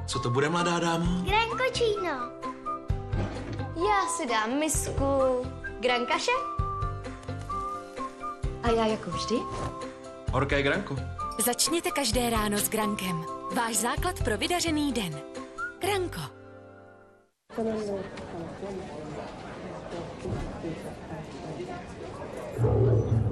Co to bude, mladá dámo? Grankočíno. Já si dám misku grankaše. A já jako vždy? Horké granko. Začněte každé ráno s Grankem. Váš základ pro vydařený den. Granko.